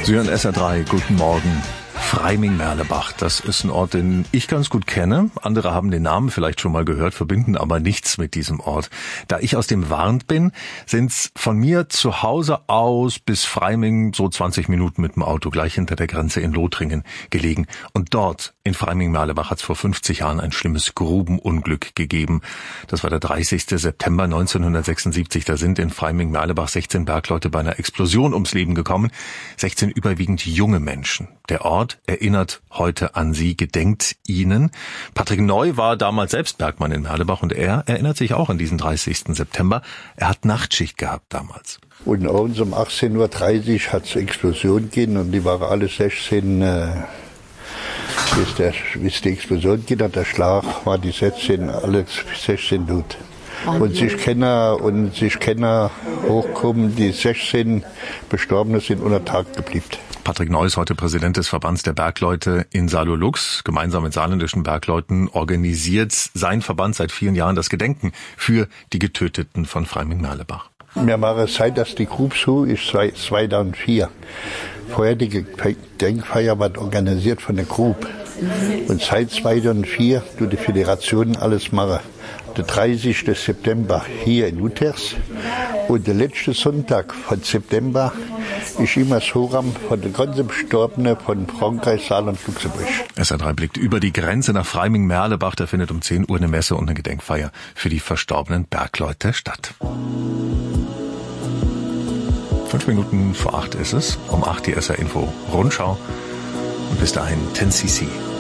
Sie hören SR3, guten Morgen. Freiming-Merlebach, das ist ein Ort, den ich ganz gut kenne. Andere haben den Namen vielleicht schon mal gehört, verbinden aber nichts mit diesem Ort. Da ich aus dem Warnt bin, sind's von mir zu Hause aus bis Freiming so 20 Minuten mit dem Auto, gleich hinter der Grenze in Lothringen gelegen. Und dort, in Freiming-Merlebach, hat's vor 50 Jahren ein schlimmes Grubenunglück gegeben. Das war der 30. September 1976. Da sind in Freiming-Merlebach 16 Bergleute bei einer Explosion ums Leben gekommen. 16 überwiegend junge Menschen. Der Ort erinnert heute an sie, gedenkt ihnen. Patrick Neu war damals selbst Bergmann in Merlebach und er erinnert sich auch an diesen 30. September. Er hat Nachtschicht gehabt damals. Und abends um 18.30 Uhr hat es eine Explosion gegeben und die waren alle 16, bis die Explosion ging, der Schlag war die 16, alle 16 tot. Und sich kennen hochkommen, die 16 Bestorbenen sind unter Tag geblieben. Patrick Neu ist heute Präsident des Verbands der Bergleute in Saarlouis. Gemeinsam mit saarländischen Bergleuten organisiert sein Verband seit vielen Jahren das Gedenken für die Getöteten von Freiming-Merlebach. Wir machen seit, dass die Grube so ist, 2004. Vorher die Gedenkfeier war organisiert von der Grube. Und seit 2004 tut die Föderation alles machen. Der 30. September hier in Luthers und der letzte Sonntag von September ist immer das Hocham von den ganzen Bestorbenen von Frankreich, Saarland, Luxemburg. SR3 blickt über die Grenze nach Freiming-Merlebach. Da findet um 10 Uhr eine Messe und eine Gedenkfeier für die verstorbenen Bergleute statt. 5 Minuten vor 8 ist es. Um 8 die SR Info Rundschau. Und bis dahin 10cc.